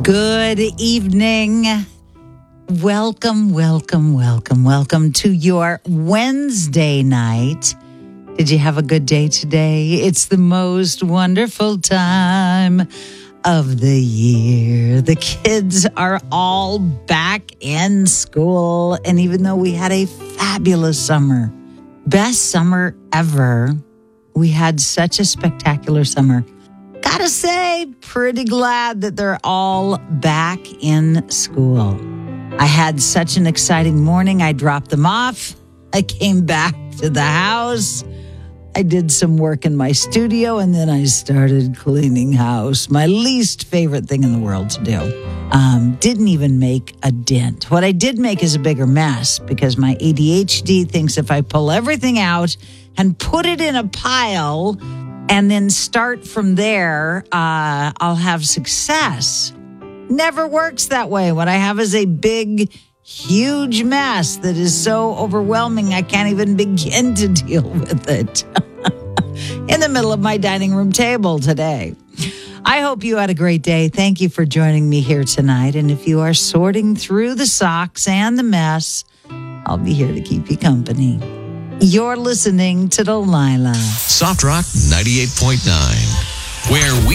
Good evening. Welcome to your Wednesday night. Did you have a good day today? It's the most wonderful time of the year. The kids are all back in school. And even though we had a fabulous summer, best summer ever, we had such a spectacular summer. Gotta say, pretty glad that they're all back in school. I had such an exciting morning. I dropped them off. I came back to the house. I did some work in my studio, and then I started cleaning house. My least favorite thing in the world to do. Didn't even make a dent. What I did make is a bigger mess because my ADHD thinks if I pull everything out and put it in a pile and then start from there, I'll have success. Never works that way. What I have is a big, huge mess that is so overwhelming I can't even begin to deal with it. In the middle of my dining room table today. I hope you had a great day. Thank you for joining me here tonight. And if you are sorting through the socks and the mess, I'll be here to keep you company. You're listening to Delilah. Soft Rock 98.9, where we